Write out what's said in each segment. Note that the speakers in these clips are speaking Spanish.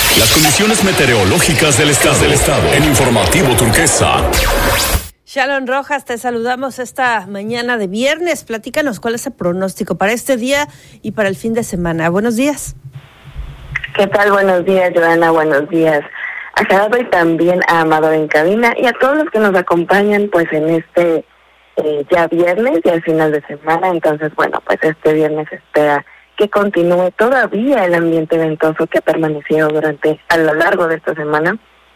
Las condiciones meteorológicas del estado en Informativo Turquesa. Shalom Rojas, te saludamos esta mañana de viernes. Platícanos cuál es el pronóstico para este día y para el fin de semana. Buenos días. ¿Qué tal? Buenos días, Joana. Buenos días a Gerardo y también a Amador en cabina y a todos los que nos acompañan pues en este ya viernes y al final de semana. Entonces, bueno, pues este viernes se espera que continúe todavía el ambiente ventoso que ha permanecido a lo largo de esta semana.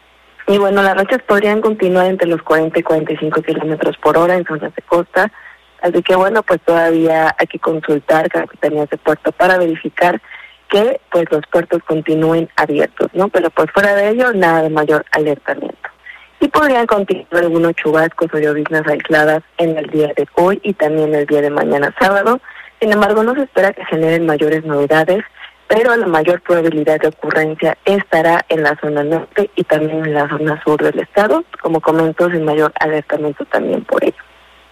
Y bueno, las rachas podrían continuar entre los 40 y 45 kilómetros por hora en zonas de costa. Así que bueno, pues todavía hay que consultar capitanías de puerto para verificar que pues los puertos continúen abiertos, ¿no? Pero pues fuera de ello, nada de mayor alertamiento. Y podrían continuar algunos chubascos o lloviznas aisladas en el día de hoy y también el día de mañana sábado. Sin embargo, no se espera que generen mayores novedades, pero la mayor probabilidad de ocurrencia estará en la zona norte y también en la zona sur del estado, como comento, sin mayor alertamiento también por ello.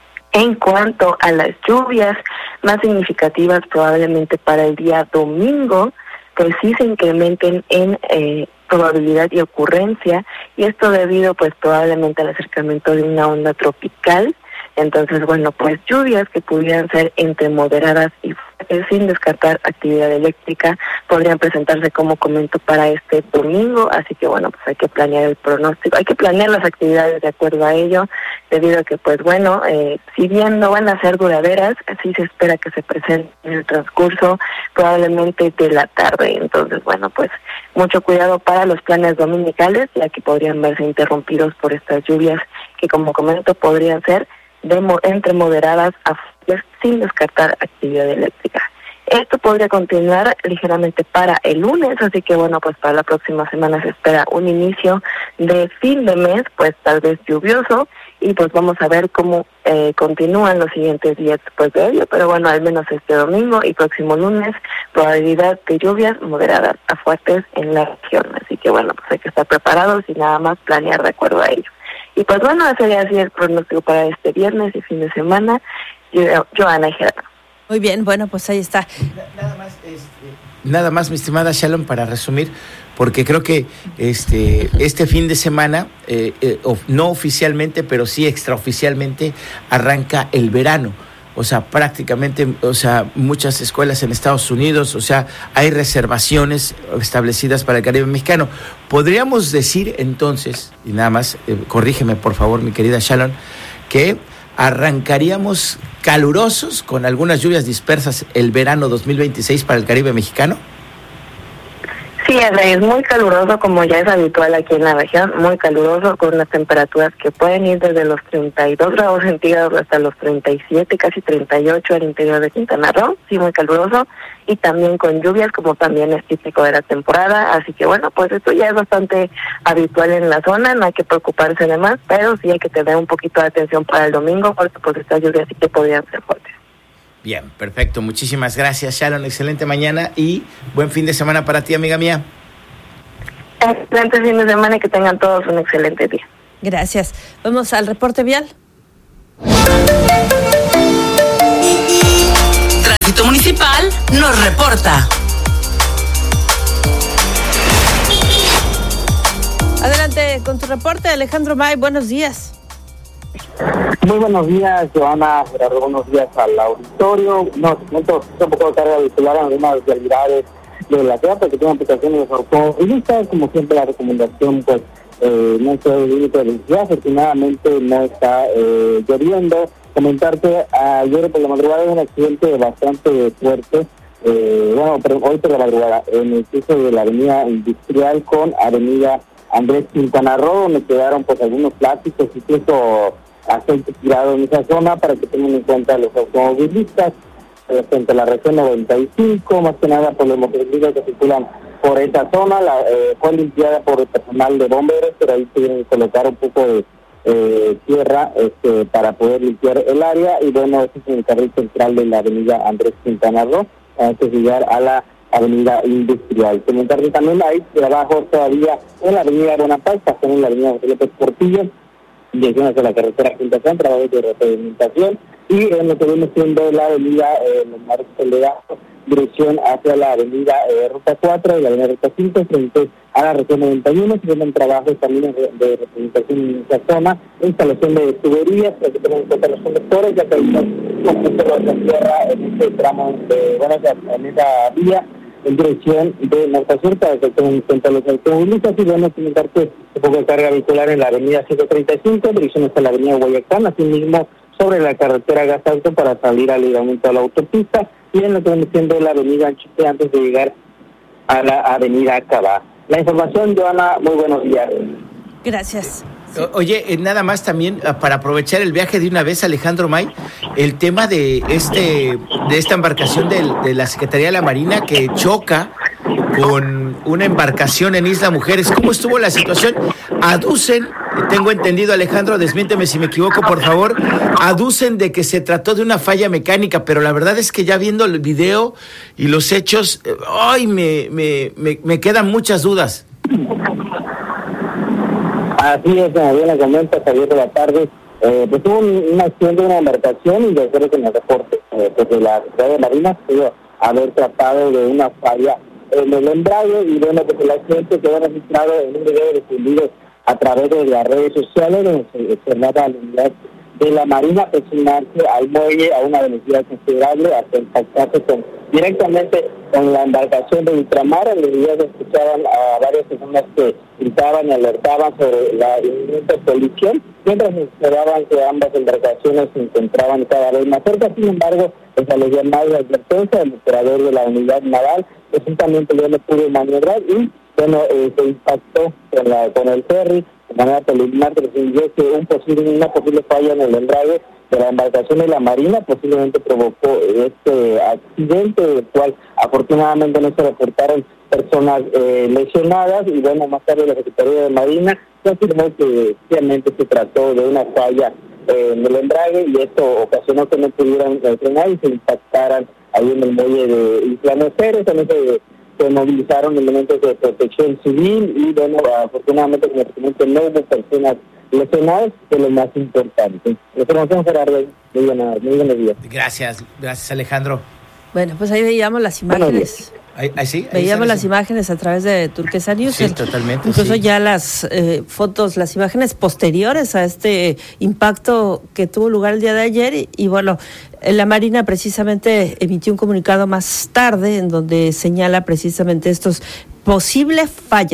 En cuanto a las lluvias más significativas probablemente para el día domingo, pues sí se incrementen en probabilidad y ocurrencia, y esto debido pues probablemente al acercamiento de una onda tropical. Entonces, bueno, pues lluvias que pudieran ser entre moderadas y fuertes, sin descartar actividad eléctrica, podrían presentarse, como comento, para este domingo. Así que, bueno, pues hay que planear el pronóstico, hay que planear las actividades de acuerdo a ello, debido a que, pues bueno, si bien no van a ser duraderas, sí se espera que se presenten en el transcurso probablemente de la tarde. Entonces, bueno, pues mucho cuidado para los planes dominicales, ya que podrían verse interrumpidos por estas lluvias que, como comento, podrían ser entre moderadas a fuertes, sin descartar actividad eléctrica. Esto podría continuar ligeramente para el lunes, así que bueno, pues para la próxima semana se espera un inicio de fin de mes, pues tal vez lluvioso, y pues vamos a ver cómo continúan los siguientes días después de ello, pero bueno, al menos este domingo y próximo lunes, probabilidad de lluvias moderadas a fuertes en la región, así que bueno, pues hay que estar preparados y nada más planear de acuerdo a ello. Y pues bueno, sería así el pronóstico para este viernes y fin de semana. Joana y Gerardo. Muy bien, bueno, pues ahí está. Nada más, mi estimada Shalom, para resumir, porque creo que este fin de semana, no oficialmente, pero sí extraoficialmente, arranca el verano. O sea, prácticamente, muchas escuelas en Estados Unidos, hay reservaciones establecidas para el Caribe mexicano. Podríamos decir entonces, y nada más, corrígeme por favor, mi querida Shalom, que arrancaríamos calurosos con algunas lluvias dispersas el verano 2026 para el Caribe mexicano. Sí, es muy caluroso, como ya es habitual aquí en la región, muy caluroso, con las temperaturas que pueden ir desde los 32 grados centígrados hasta los 37, casi 38 al interior de Quintana Roo, sí, muy caluroso, y también con lluvias, como también es típico de la temporada, así que bueno, pues esto ya es bastante habitual en la zona, no hay que preocuparse de más, pero sí hay que tener un poquito de atención para el domingo, porque pues estas lluvias sí que podrían ser fuertes. Bien, perfecto. Muchísimas gracias, Sharon. Excelente mañana y buen fin de semana para ti, amiga mía. Excelente fin de semana y que tengan todos un excelente día. Gracias. Vamos al reporte vial. Tránsito Municipal nos reporta. Adelante con tu reporte, Alejandro May. Buenos días. Muy buenos días, Joana, Gerardo, buenos días al auditorio. No, un poco de carga vehicular en algunas realidades de la ciudad, porque tienen aplicaciones de los automovilistas, como siempre la recomendación, pues, no es el límite de velocidad, afortunadamente no está lloviendo. Comentarte, ayer por la madrugada hubo un accidente bastante fuerte, pero hoy por la madrugada, en el cruce de la avenida Industrial con avenida Andrés Quintana Roo, donde quedaron pues algunos plásticos, incluso aceite tirado en esa zona, para que tengan en cuenta los automovilistas, frente a la región 95, más que nada por los motociclistas que circulan por esa zona. Fue limpiada por el personal de bomberos, pero ahí tuvieron que colocar un poco de tierra para poder limpiar el área, y bueno, este es el carril central de la avenida Andrés Quintana Roo, antes de llegar a la avenida Industrial. Comentar que también hay trabajos todavía en la avenida Bonaparte, también en la avenida José López Portillo, dirección hacia la carretera Quintación, trabajos de repavimentación, y en lo que viene siendo la avenida Los Mares Toledo, dirección hacia la avenida Ruta 4 y la avenida Ruta 5, frente a la región 91. Se tienen trabajos también de representación en esa zona, instalación de tuberías, para que tengan en cuenta los conductores, ya que hay un conjunto de tierra en este tramo, en esa vía, en dirección de norte a sur, para que tengan en cuenta los automovilistas. Y bueno, comentar que se ponga carga vehicular en la avenida 135, dirección hasta la avenida Guayacán, asimismo sobre la carretera Gasalto para salir al libramiento a la autopista, y en la transmisión de la avenida Anchique antes de llegar a la avenida Cabá. La información, Joana, muy buenos días. Gracias. Oye, nada más también, para aprovechar el viaje de una vez, Alejandro May, el tema de esta embarcación de la Secretaría de la Marina que choca con una embarcación en Isla Mujeres. ¿Cómo estuvo la situación? Aducen, tengo entendido, Alejandro, desmiénteme si me equivoco, por favor, aducen de que se trató de una falla mecánica, pero la verdad es que ya viendo el video y los hechos, ¡ay! Me quedan muchas dudas. Así es, como bien la comenta, Javier de la tarde, pues hubo una acción de una embarcación, y de acuerdo con el reporte desde la Secretaría de Marina, se pudo haber tratado de una falla en el embrague, y bueno, pues el accidente quedó registrado en un video difundido a través de las redes sociales, donde se observaba la unidad de la Marina aproximarse al muelle a una velocidad considerable hasta impactarse directamente con la embarcación de ultramar. En el video se escuchaban a varias personas que gritaban y alertaban sobre la inminente colisión, mientras observaban que ambas embarcaciones se encontraban cada vez más cerca. Sin embargo, pues al llamar la advertencia del operador de la unidad naval, presuntamente ya no pudo maniobrar y bueno, se impactó con el ferry. De manera preliminar recibió que una posible falla en el embrague de la embarcación de la Marina posiblemente provocó este accidente, del cual afortunadamente no se reportaron personas lesionadas. Y bueno, más tarde la Secretaría de Marina afirmó que efectivamente se trató de una falla en el embrague, y esto ocasionó que no pudieran frenar y se impactaran ahí en el muelle de Isla Mujeres. También se movilizaron elementos de protección civil, y bueno, afortunadamente, como te comento, no hubo personas lesionadas, que es lo más importante. Información, Gerardo. Muy buenos días. Gracias Alejandro. Bueno, pues ahí veíamos las imágenes. ¿Sí? Veíamos las imágenes a través de Turquesa News. Sí, totalmente. Incluso sí. Ya las fotos, las imágenes posteriores a este impacto que tuvo lugar el día de ayer. Y bueno, la Marina precisamente emitió un comunicado más tarde en donde señala precisamente posible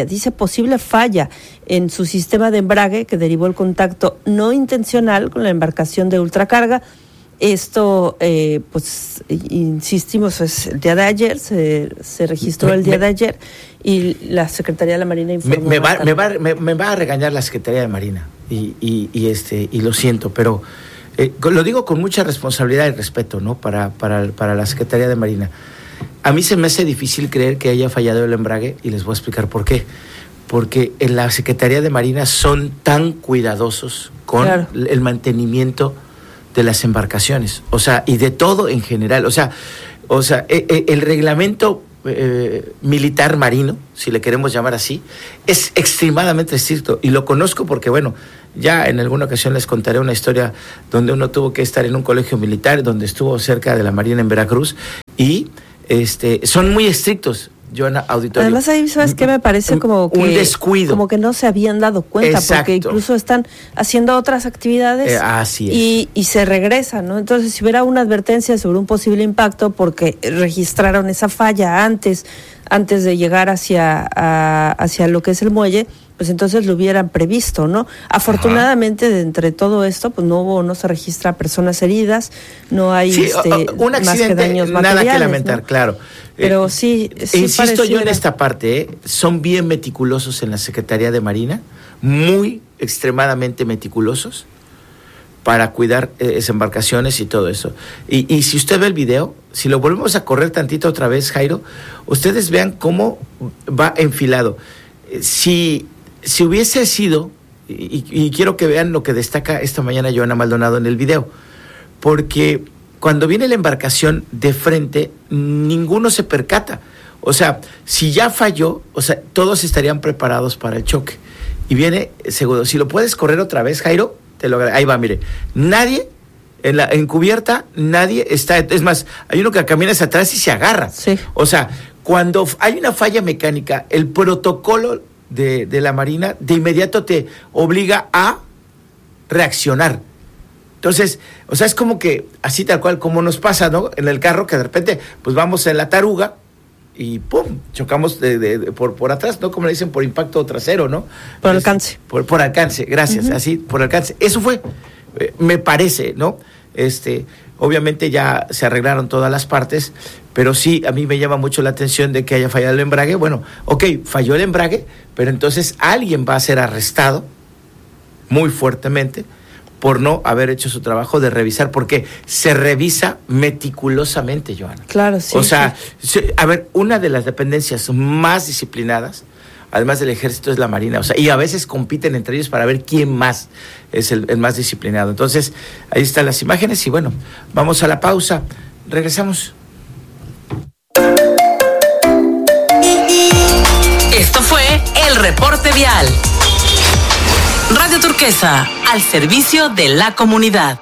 falla en su sistema de embrague que derivó el contacto no intencional con la embarcación de ultracarga. Esto, pues, insistimos, es el día de ayer, se registró el día de ayer, y la Secretaría de la Marina informó. Me va a regañar la Secretaría de Marina, y lo siento, pero lo digo con mucha responsabilidad y respeto, ¿no? Para la Secretaría de Marina. A mí se me hace difícil creer que haya fallado el embrague, y les voy a explicar por qué. Porque en la Secretaría de Marina son tan cuidadosos con el mantenimiento de las embarcaciones, o sea, y de todo en general, o sea, el reglamento militar marino, si le queremos llamar así, es extremadamente estricto, y lo conozco porque, bueno, ya en alguna ocasión les contaré una historia donde uno tuvo que estar en un colegio militar, donde estuvo cerca de la Marina en Veracruz, y son muy estrictos. Joana, auditorio. Además ahí, ¿sabes qué? Me parece como que... un descuido. Como que no se habían dado cuenta. Exacto. Porque incluso están haciendo otras actividades. Así es. Y se regresan, ¿no? Entonces, si hubiera una advertencia sobre un posible impacto porque registraron esa falla antes de llegar hacia lo que es el muelle, pues entonces lo hubieran previsto, ¿no? Afortunadamente, de entre todo esto, pues no se registra personas heridas, no hay un accidente, más que daños materiales, nada que lamentar, ¿no? Claro. Pero sí insisto pareciera. yo en esta parte, son bien meticulosos en la Secretaría de Marina, muy extremadamente meticulosos para cuidar embarcaciones y todo eso. Y si usted ve el video, si lo volvemos a correr tantito otra vez, Jairo, ustedes vean cómo va enfilado. Si hubiese sido, y quiero que vean lo que destaca esta mañana Joana Maldonado en el video, porque cuando viene la embarcación de frente, ninguno se percata. O sea, si ya falló, o sea, todos estarían preparados para el choque. Y viene seguro. Si lo puedes correr otra vez, Jairo, ahí va, mire. Nadie En cubierta nadie está, es más, hay uno que camina hacia atrás y se agarra. Sí. O sea, cuando hay una falla mecánica, el protocolo de la Marina de inmediato te obliga a reaccionar. Entonces, o sea, es como que así tal cual como nos pasa, ¿no? En el carro que de repente, pues vamos en la taruga y ¡pum! Chocamos por atrás, ¿no? Como le dicen, por impacto trasero, ¿no? Por alcance. Por alcance, gracias, así, por alcance. Eso fue, me parece, ¿no? Obviamente ya se arreglaron todas las partes, pero sí, a mí me llama mucho la atención de que haya fallado el embrague. Bueno, ok, falló el embrague, pero entonces alguien va a ser arrestado muy fuertemente por no haber hecho su trabajo de revisar, porque se revisa meticulosamente, Johanna. Claro, sí. O sea, a ver, una de las dependencias más disciplinadas, además del ejército, es la Marina. O sea, y a veces compiten entre ellos para ver quién más es el más disciplinado. Entonces, ahí están las imágenes y bueno, vamos a la pausa. Regresamos. Esto fue el Reporte Vial. Radio Turquesa, al servicio de la comunidad.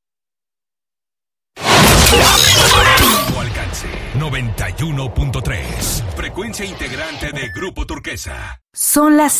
Alcance 91.3. Frecuencia integrante de Grupo Turquesa. Son las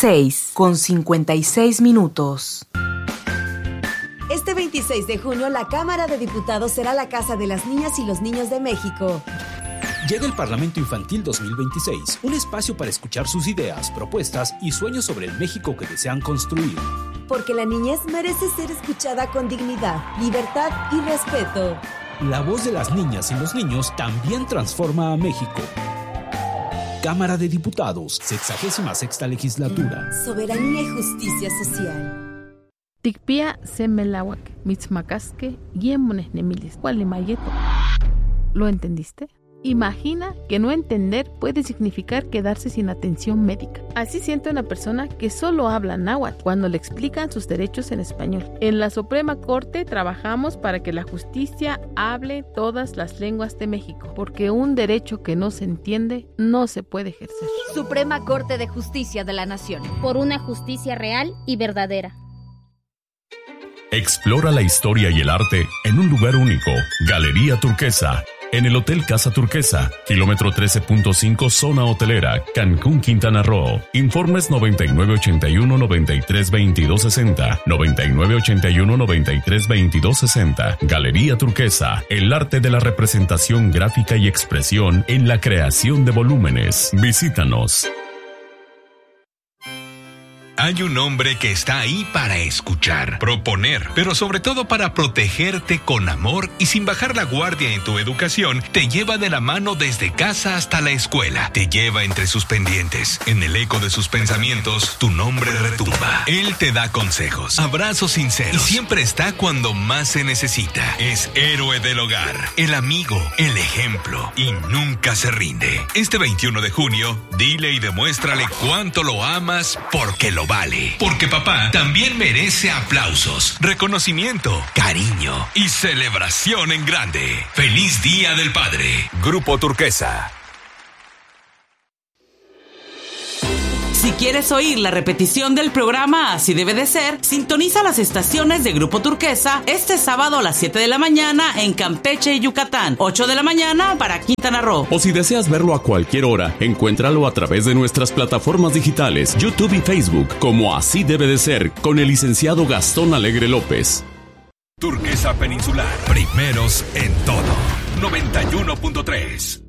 6:56. Este 26 de junio, la Cámara de Diputados será la casa de las niñas y los niños de México. Llega el Parlamento Infantil 2026, un espacio para escuchar sus ideas, propuestas y sueños sobre el México que desean construir. Porque la niñez merece ser escuchada con dignidad, libertad y respeto. La voz de las niñas y los niños también transforma a México. Cámara de Diputados, 66ª Legislatura. Soberanía y justicia social. Tikpia semelawak, mitzmacasque, yemones nemilis, cualimayeto. ¿Lo entendiste? Imagina que no entender puede significar quedarse sin atención médica. Así siente una persona que solo habla náhuatl cuando le explican sus derechos en español. En la Suprema Corte trabajamos para que la justicia hable todas las lenguas de México, porque un derecho que no se entiende no se puede ejercer. Suprema Corte de Justicia de la Nación. Por una justicia real y verdadera. Explora la historia y el arte en un lugar único. Galería Turquesa. En el Hotel Casa Turquesa, kilómetro 13.5, zona hotelera, Cancún, Quintana Roo. Informes 9981-932260, 9981-932260. Galería Turquesa, el arte de la representación gráfica y expresión en la creación de volúmenes. Visítanos. Hay un hombre que está ahí para escuchar, proponer, pero sobre todo para protegerte con amor y sin bajar la guardia en tu educación. Te lleva de la mano desde casa hasta la escuela. Te lleva entre sus pendientes. En el eco de sus pensamientos, tu nombre retumba. Él te da consejos, abrazos sinceros y siempre está cuando más se necesita. Es héroe del hogar, el amigo, el ejemplo y nunca se rinde. Este 21 de junio, dile y demuéstrale cuánto lo amas porque lo vale. Porque papá también merece aplausos, reconocimiento, cariño y celebración en grande. ¡Feliz Día del Padre! Grupo Turquesa. Si quieres oír la repetición del programa Así Debe de Ser, sintoniza las estaciones de Grupo Turquesa este sábado a las 7 de la mañana en Campeche y Yucatán, 8 de la mañana para Quintana Roo. O si deseas verlo a cualquier hora, encuéntralo a través de nuestras plataformas digitales, YouTube y Facebook, como Así Debe de Ser, con el licenciado Gastón Alegre López. Turquesa Peninsular, primeros en todo. 91.3.